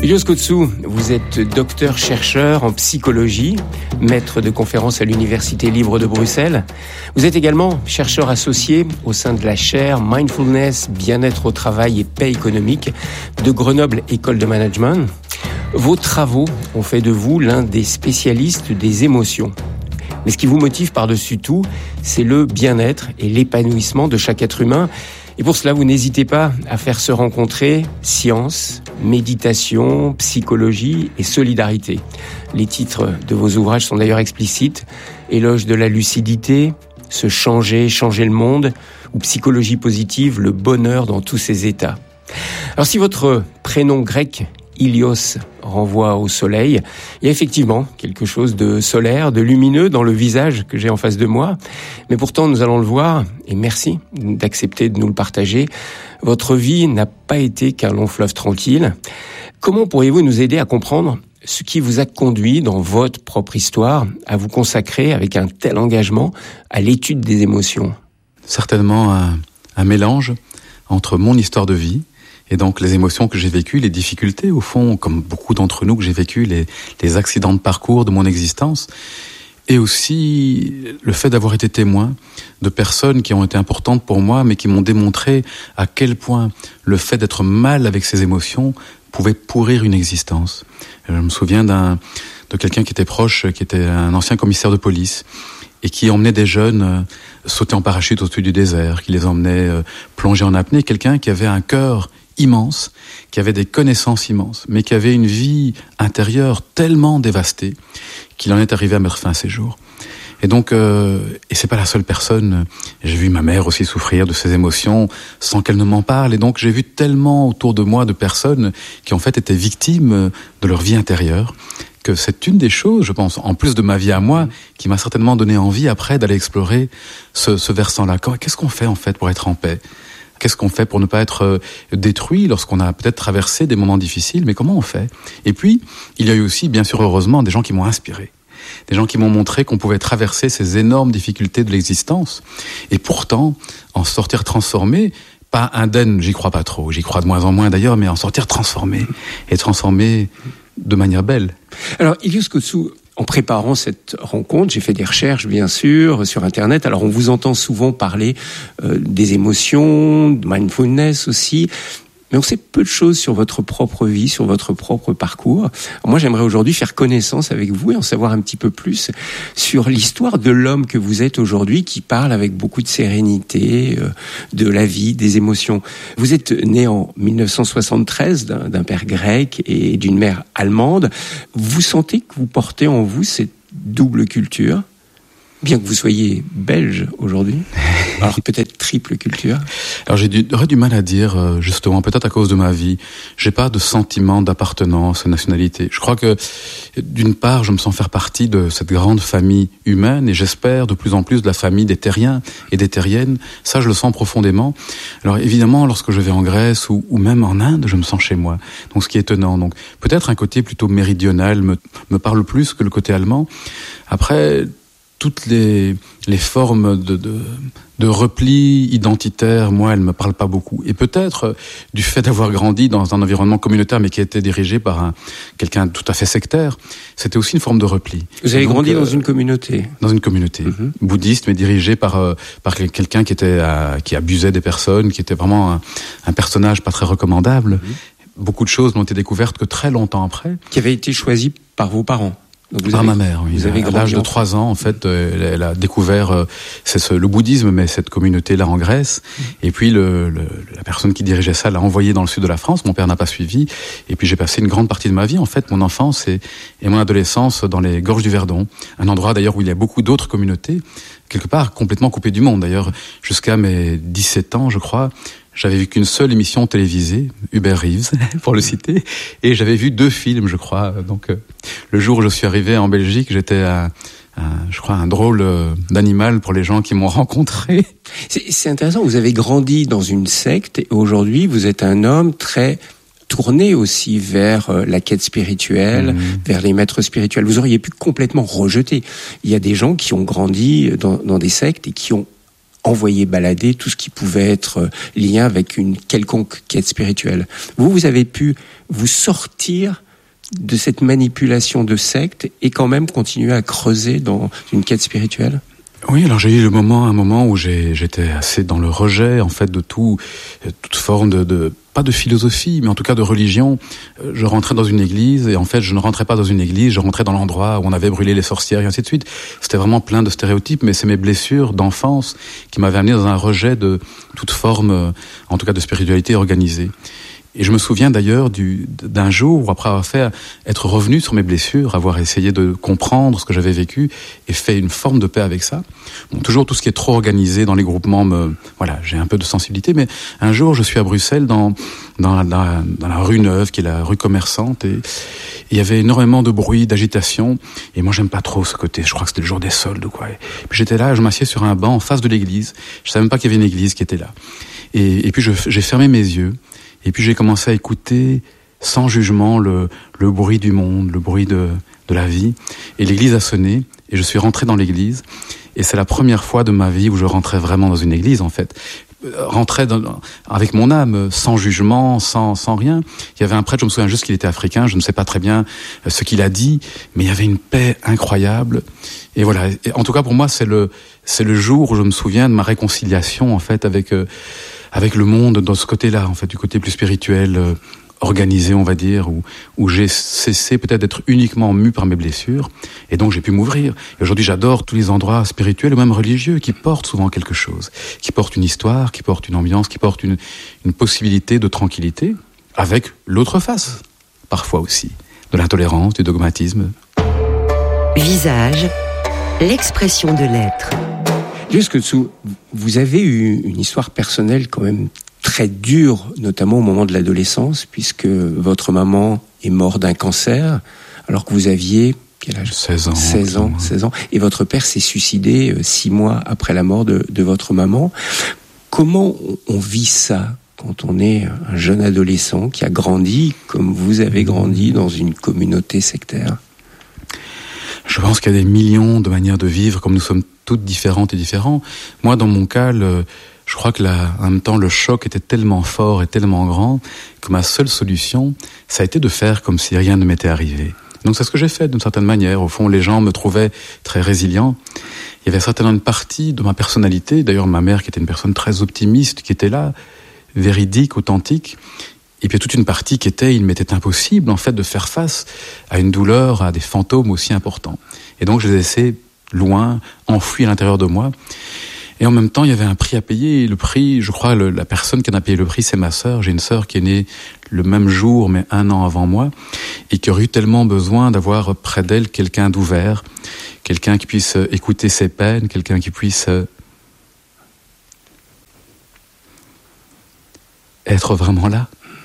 Ilios Kotsou, vous êtes docteur-chercheur en psychologie, maître de conférences à l'Université libre de Bruxelles. Vous êtes également chercheur associé au sein de la chaire Mindfulness, bien-être au travail et paix économique de Grenoble École de Management. Vos travaux ont fait de vous l'un des spécialistes des émotions. Mais ce qui vous motive par-dessus tout, c'est le bien-être et l'épanouissement de chaque être humain. Et pour cela, vous n'hésitez pas à faire se rencontrer science, méditation, psychologie et solidarité. Les titres de vos ouvrages sont d'ailleurs explicites. Éloge de la lucidité, se changer, changer le monde, ou psychologie positive, le bonheur dans tous ses états. Alors si votre prénom grec, Ilios, renvoie au soleil, il y a effectivement quelque chose de solaire, de lumineux dans le visage que j'ai en face de moi. Mais pourtant, nous allons le voir, et merci d'accepter de nous le partager, votre vie n'a pas été qu'un long fleuve tranquille. Comment pourriez-vous nous aider à comprendre ce qui vous a conduit dans votre propre histoire à vous consacrer avec un tel engagement à l'étude des émotions ? Certainement un mélange entre mon histoire de vie et donc les émotions que j'ai vécues, les difficultés au fond, comme beaucoup d'entre nous que j'ai vécu, les accidents de parcours de mon existence, et aussi le fait d'avoir été témoin de personnes qui ont été importantes pour moi, mais qui m'ont démontré à quel point le fait d'être mal avec ses émotions pouvait pourrir une existence. Je me souviens de quelqu'un qui était proche, qui était un ancien commissaire de police, et qui emmenait des jeunes sauter en parachute au-dessus du désert, qui les emmenait plonger en apnée, quelqu'un qui avait un cœur immense, qui avait des connaissances immenses, mais qui avait une vie intérieure tellement dévastée qu'il en est arrivé à mettre fin à ses jours. Et donc, et c'est pas la seule personne. J'ai vu ma mère aussi souffrir de ces émotions sans qu'elle ne m'en parle. Et donc, j'ai vu tellement autour de moi de personnes qui en fait étaient victimes de leur vie intérieure, que c'est une des choses, je pense, en plus de ma vie à moi, qui m'a certainement donné envie après d'aller explorer ce versant-là. Qu'est-ce qu'on fait en fait pour être en paix ? Qu'est-ce qu'on fait pour ne pas être détruit lorsqu'on a peut-être traversé des moments difficiles ? Mais comment on fait ? Et puis, il y a eu aussi, bien sûr, heureusement, des gens qui m'ont inspiré. Des gens qui m'ont montré qu'on pouvait traverser ces énormes difficultés de l'existence. Et pourtant, en sortir transformé, pas indemne, j'y crois pas trop. J'y crois de moins en moins d'ailleurs, mais en sortir transformé. Et transformé de manière belle. Alors, Ilios Kotsou, en préparant cette rencontre, j'ai fait des recherches, bien sûr, sur Internet. Alors, on vous entend souvent parler des émotions, de mindfulness aussi, mais on sait peu de choses sur votre propre vie, sur votre propre parcours. Alors moi, j'aimerais aujourd'hui faire connaissance avec vous et en savoir un petit peu plus sur l'histoire de l'homme que vous êtes aujourd'hui, qui parle avec beaucoup de sérénité de la vie, des émotions. Vous êtes né en 1973 d'un père grec et d'une mère allemande. Vous sentez que vous portez en vous cette double culture, bien que vous soyez belge aujourd'hui, alors peut-être triple culture. Alors j'aurais du mal à dire, justement, peut-être à cause de ma vie. J'ai pas de sentiment d'appartenance à nationalité. Je crois que, d'une part, je me sens faire partie de cette grande famille humaine, et j'espère de plus en plus de la famille des terriens et des terriennes. Ça, je le sens profondément. Alors évidemment, lorsque je vais en Grèce ou même en Inde, je me sens chez moi. Donc ce qui est étonnant. Donc peut-être un côté plutôt méridional me parle plus que le côté allemand. Après, toutes les formes de repli identitaire, moi, elles me parlent pas beaucoup. Et peut-être du fait d'avoir grandi dans un environnement communautaire, mais qui a été dirigé par quelqu'un tout à fait sectaire, c'était aussi une forme de repli. Vous avez grandi dans une communauté ? Dans une communauté bouddhiste, mais dirigée par quelqu'un qui abusait des personnes, qui était vraiment un personnage pas très recommandable. Beaucoup de choses n'ont été découvertes que très longtemps après. Qui avait été choisi par vos parents ? Par ma mère, oui. À l'âge de 3 ans, en fait, elle a découvert le bouddhisme, mais cette communauté-là en Grèce. Et puis, la personne qui dirigeait ça l'a envoyé dans le sud de la France. Mon père n'a pas suivi. Et puis, j'ai passé une grande partie de ma vie, en fait, mon enfance et mon adolescence dans les gorges du Verdon. Un endroit, d'ailleurs, où il y a beaucoup d'autres communautés, quelque part complètement coupées du monde. D'ailleurs, jusqu'à mes 17 ans, je crois, j'avais vu qu'une seule émission télévisée, Hubert Reeves, pour le citer, et j'avais vu 2 films, je crois. Donc, le jour où je suis arrivé en Belgique, j'étais je crois, un drôle d'animal pour les gens qui m'ont rencontré. C'est intéressant, vous avez grandi dans une secte, et aujourd'hui, vous êtes un homme très tourné aussi vers la quête spirituelle, vers les maîtres spirituels. Vous auriez pu complètement rejeter. Il y a des gens qui ont grandi dans des sectes et qui ont envoyer balader tout ce qui pouvait être lien avec une quelconque quête spirituelle. Vous avez pu vous sortir de cette manipulation de secte et quand même continuer à creuser dans une quête spirituelle? Oui, alors j'ai eu un moment où j'étais assez dans le rejet, en fait, de toute forme de pas de philosophie, mais en tout cas de religion. Je rentrais dans une église, et en fait, je ne rentrais pas dans une église, je rentrais dans l'endroit où on avait brûlé les sorcières, et ainsi de suite. C'était vraiment plein de stéréotypes, mais c'est mes blessures d'enfance qui m'avaient amené dans un rejet de toute forme, en tout cas de spiritualité organisée. Et je me souviens d'ailleurs d'un jour où, après avoir être revenu sur mes blessures, avoir essayé de comprendre ce que j'avais vécu et fait une forme de paix avec ça. Bon, toujours tout ce qui est trop organisé dans les groupements, j'ai un peu de sensibilité, mais un jour je suis à Bruxelles dans la rue Neuve, qui est la rue commerçante, et il y avait énormément de bruit, d'agitation, et moi j'aime pas trop ce côté, je crois que c'était le jour des soldes ou quoi. Et puis j'étais là, je m'assieds sur un banc en face de l'église, je savais même pas qu'il y avait une église qui était là. Et puis j'ai fermé mes yeux, et puis j'ai commencé à écouter sans jugement le bruit du monde, le bruit de la vie. Et l'église a sonné, et je suis rentré dans l'église. Et c'est la première fois de ma vie où je rentrais vraiment dans une église, en fait. Rentrais avec mon âme, sans jugement, sans rien. Il y avait un prêtre, je me souviens juste qu'il était africain, je ne sais pas très bien ce qu'il a dit, mais il y avait une paix incroyable. Et voilà. Et en tout cas, pour moi, c'est le jour où je me souviens de ma réconciliation, en fait, avec le monde dans ce côté-là, en fait, du côté plus spirituel, organisé, on va dire, où j'ai cessé peut-être d'être uniquement mu par mes blessures, et donc j'ai pu m'ouvrir. Et aujourd'hui, j'adore tous les endroits spirituels ou même religieux qui portent souvent quelque chose, qui portent une histoire, qui portent une ambiance, qui portent une possibilité de tranquillité, avec l'autre face, parfois aussi, de l'intolérance, du dogmatisme. Visage, l'expression de l'être. Juste dessous, vous avez eu une histoire personnelle quand même très dure, notamment au moment de l'adolescence, puisque votre maman est morte d'un cancer, alors que vous aviez, quel âge ? 16 ans. Et votre père s'est suicidé 6 mois après la mort de votre maman. Comment on vit ça quand on est un jeune adolescent qui a grandi, comme vous avez grandi, dans une communauté sectaire ? Je pense qu'il y a des millions de manières de vivre, comme nous sommes toutes différentes et différents. Moi, dans mon cas, je crois que en même temps, le choc était tellement fort et tellement grand que ma seule solution, ça a été de faire comme si rien ne m'était arrivé. Donc c'est ce que j'ai fait d'une certaine manière. Au fond, les gens me trouvaient très résilient. Il y avait certainement une partie de ma personnalité, d'ailleurs ma mère qui était une personne très optimiste, qui était là, véridique, authentique. Et puis toute une partie qui était, il m'était impossible en fait de faire face à une douleur, à des fantômes aussi importants. Et donc je les ai laissés loin, enfouis à l'intérieur de moi. Et en même temps, il y avait un prix à payer. Et le prix, je crois, la personne qui en a payé le prix, c'est ma sœur. J'ai une sœur qui est née le même jour, mais 1 an avant moi, et qui aurait eu tellement besoin d'avoir près d'elle quelqu'un d'ouvert, quelqu'un qui puisse écouter ses peines, quelqu'un qui puisse être vraiment là.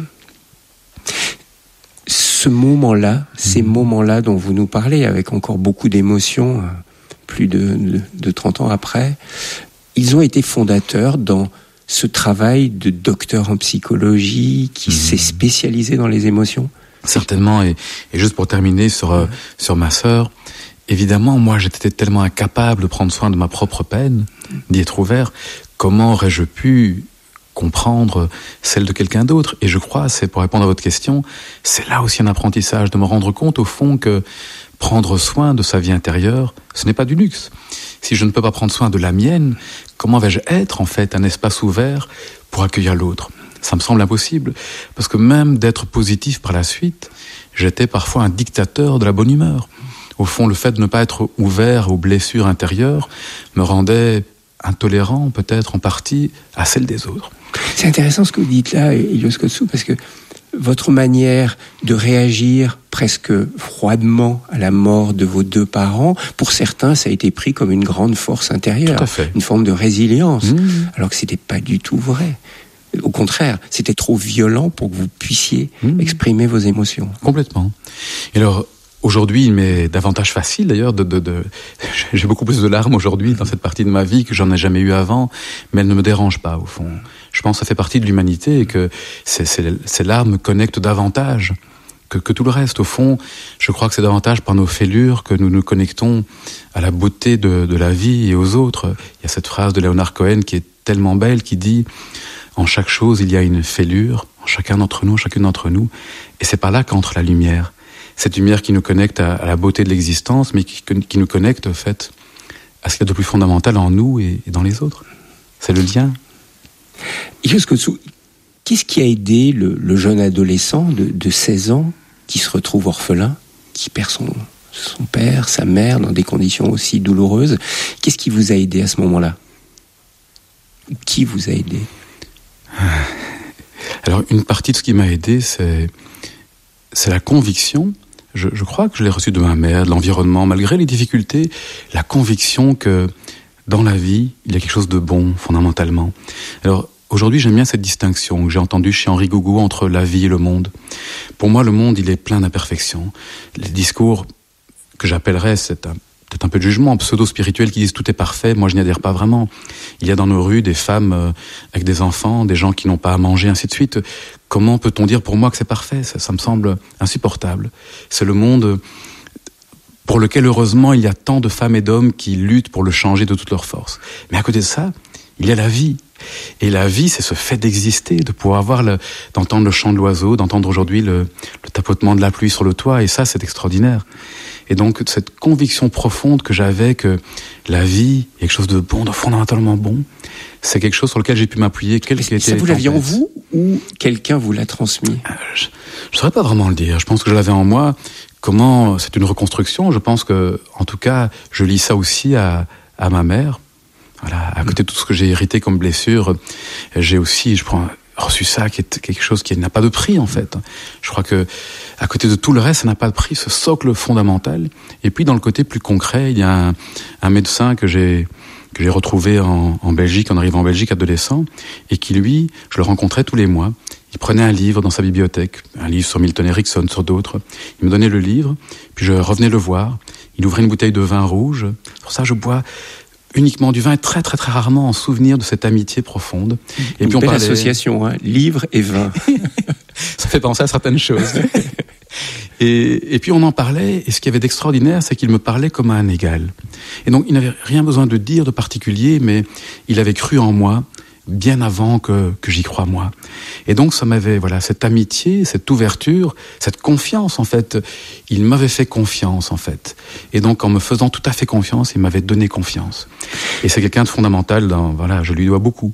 Ce moment-là, ces moments-là dont vous nous parlez, avec encore beaucoup d'émotions, plus de 30 ans après, ils ont été fondateurs dans ce travail de docteur en psychologie qui s'est spécialisé dans les émotions. Certainement, et juste pour terminer sur ma sœur, évidemment, moi j'étais tellement incapable de prendre soin de ma propre peine, d'y être ouvert, comment aurais-je pu comprendre celle de quelqu'un d'autre? Et je crois, c'est pour répondre à votre question, c'est là aussi un apprentissage, de me rendre compte au fond que prendre soin de sa vie intérieure, ce n'est pas du luxe. Si je ne peux pas prendre soin de la mienne, comment vais-je être en fait un espace ouvert pour accueillir l'autre? Ça me semble impossible, parce que même d'être positif par la suite, j'étais parfois un dictateur de la bonne humeur. Au fond, le fait de ne pas être ouvert aux blessures intérieures me rendait intolérant, peut-être en partie, à celle des autres. C'est intéressant ce que vous dites là, Ilios Kotsou, parce que votre manière de réagir presque froidement à la mort de vos 2 parents, pour certains, ça a été pris comme une grande force intérieure, tout à fait. Une forme de résilience, alors que c'était pas du tout vrai. Au contraire, c'était trop violent pour que vous puissiez exprimer vos émotions. Complètement. Et alors, aujourd'hui, il m'est davantage facile, d'ailleurs, j'ai beaucoup plus de larmes aujourd'hui dans cette partie de ma vie que j'en ai jamais eu avant, mais elles ne me dérangent pas, au fond. Je pense que ça fait partie de l'humanité et que ces larmes me connectent davantage que tout le reste. Au fond, je crois que c'est davantage par nos fêlures que nous nous connectons à la beauté de la vie et aux autres. Il y a cette phrase de Leonard Cohen qui est tellement belle, qui dit « En chaque chose, il y a une fêlure, en chacun d'entre nous, chacune d'entre nous. » Et c'est par là qu'entre la lumière. Cette lumière qui nous connecte à la beauté de l'existence, mais qui nous connecte, en fait, à ce qu'il y a de plus fondamental en nous et dans les autres. C'est le lien. Qu'est-ce qui a aidé le jeune adolescent de 16 ans qui se retrouve orphelin, qui perd son père, sa mère, dans des conditions aussi douloureuses? Qu'est-ce qui vous a aidé à ce moment-là? Qui vous a aidé? Alors, une partie de ce qui m'a aidé, c'est la conviction. Je crois que je l'ai reçu de ma mère, de l'environnement, malgré les difficultés, la conviction que dans la vie, il y a quelque chose de bon, fondamentalement. Alors, aujourd'hui, j'aime bien cette distinction que j'ai entendue chez Henri Gougaud entre la vie et le monde. Pour moi, le monde, il est plein d'imperfections. Les discours que j'appellerais, c'est peut-être un peu de jugement pseudo-spirituel qui disent tout est parfait, moi je n'y adhère pas vraiment. Il y a dans nos rues des femmes avec des enfants, des gens qui n'ont pas à manger, ainsi de suite. Comment peut-on dire pour moi que c'est parfait? Ça me semble insupportable. C'est le monde pour lequel, heureusement, il y a tant de femmes et d'hommes qui luttent pour le changer de toute leur force. Mais à côté de ça, il y a la vie. Et la vie, c'est ce fait d'exister, de pouvoir d'entendre le chant de l'oiseau, d'entendre aujourd'hui le tapotement de la pluie sur le toit, et ça, c'est extraordinaire. Et donc, cette conviction profonde que j'avais que la vie est quelque chose de bon, de fondamentalement bon, c'est quelque chose sur lequel j'ai pu m'appuyer. Ça, vous l'aviez en vous ou quelqu'un vous l'a transmis? Je ne saurais pas vraiment le dire. Je pense que je l'avais en moi. Comment? C'est une reconstruction. Je pense que, en tout cas, je lis ça aussi à ma mère. Voilà, à côté de tout ce que j'ai hérité comme blessure, j'ai aussi, reçu ça qui est quelque chose qui n'a pas de prix en fait. Je crois que à côté de tout le reste, ça n'a pas de prix, ce socle fondamental. Et puis dans le côté plus concret, il y a un médecin que j'ai retrouvé en Belgique, en arrivant en Belgique adolescent, et qui lui, je le rencontrais tous les mois. Il prenait un livre dans sa bibliothèque, un livre sur Milton Erickson, sur d'autres. Il me donnait le livre, puis je revenais le voir. Il ouvrait une bouteille de vin rouge. Pour ça, je bois uniquement du vin et très très très rarement en souvenir de cette amitié profonde. Et puis on parlait association, hein, livre et vin. Ça fait penser à certaines choses. Et puis on en parlait, et ce qu'il y avait d'extraordinaire, c'est qu'il me parlait comme à un égal. Et donc il n'avait rien besoin de dire de particulier, mais il avait cru en moi bien avant que j'y croie moi. Et donc ça m'avait, cette amitié, cette ouverture, cette confiance en fait, il m'avait fait confiance en fait. Et donc en me faisant tout à fait confiance, il m'avait donné confiance. Et c'est quelqu'un de fondamental, je lui dois beaucoup.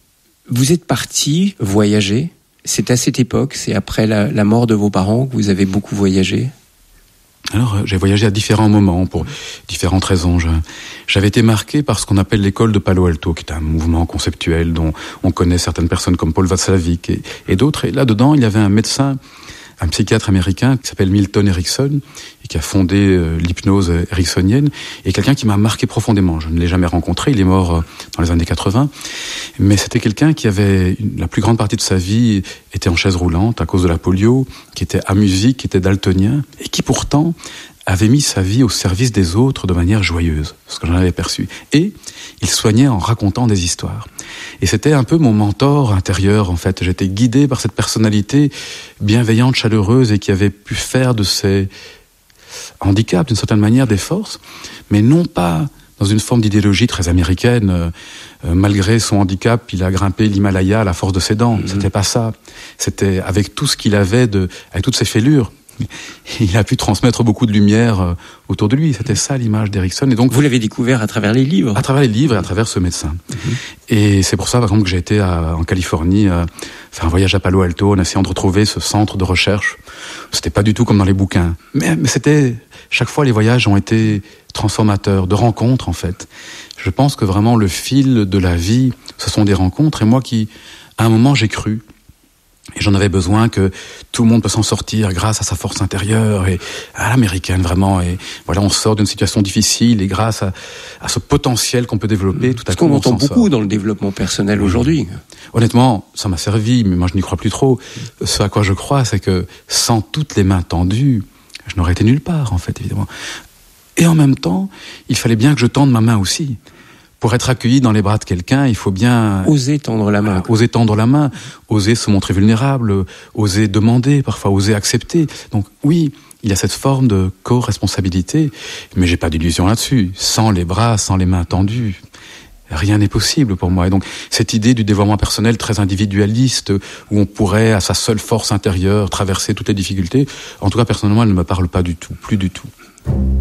Vous êtes parti voyager, c'est à cette époque, c'est après la mort de vos parents que vous avez beaucoup voyagé? Alors, j'ai voyagé à différents moments, pour différentes raisons. J'avais été marqué par ce qu'on appelle l'école de Palo Alto, qui est un mouvement conceptuel dont on connaît certaines personnes comme Paul Václavic et d'autres. Et là-dedans, il y avait un médecin, un psychiatre américain qui s'appelle Milton Erickson, et qui a fondé l'hypnose ericksonienne, et quelqu'un qui m'a marqué profondément. Je ne l'ai jamais rencontré, il est mort dans les années 80, mais c'était quelqu'un qui avait, la plus grande partie de sa vie, était en chaise roulante à cause de la polio, qui était amusique, qui était daltonien, et qui pourtant avait mis sa vie au service des autres de manière joyeuse, ce que j'en avais perçu. Et il soignait en racontant des histoires. Et c'était un peu mon mentor intérieur, en fait. J'étais guidé par cette personnalité bienveillante, chaleureuse, et qui avait pu faire de ses handicaps, d'une certaine manière, des forces, mais non pas dans une forme d'idéologie très américaine. Malgré son handicap, il a grimpé l'Himalaya à la force de ses dents. C'était pas ça. C'était avec tout ce qu'il avait, avec toutes ses fêlures. Il a pu transmettre beaucoup de lumière autour de lui. C'était ça l'image d'Erickson. Et donc, vous l'avez découvert à travers les livres? À travers les livres et à travers ce médecin. Et c'est pour ça, par exemple, que j'ai été en Californie faire un voyage à Palo Alto en essayant de retrouver ce centre de recherche. C'était pas du tout comme dans les bouquins. Mais c'était... Chaque fois, les voyages ont été transformateurs, de rencontres, en fait. Je pense que vraiment, le fil de la vie, ce sont des rencontres. Et moi à un moment, j'ai cru. Et j'en avais besoin que tout le monde peut s'en sortir grâce à sa force intérieure et à l'américaine vraiment. Et on sort d'une situation difficile et grâce à ce potentiel qu'on peut développer, tout à coup. Ce qu'on entend beaucoup dans le développement personnel aujourd'hui. Honnêtement, ça m'a servi, mais moi je n'y crois plus trop. Ce à quoi je crois, c'est que sans toutes les mains tendues, je n'aurais été nulle part en fait, évidemment. Et en même temps, il fallait bien que je tende ma main aussi. pour être accueilli dans les bras de quelqu'un, il faut bien oser tendre la main. Oser tendre la main, oser se montrer vulnérable, oser demander, parfois oser accepter. Donc oui, il y a cette forme de co-responsabilité, mais j'ai pas d'illusion là-dessus. Sans les bras, sans les mains tendues, rien n'est possible pour moi. Et donc, cette idée du développement personnel très individualiste, où on pourrait, à sa seule force intérieure, traverser toutes les difficultés, en tout cas, personnellement, elle ne me parle pas du tout, plus du tout.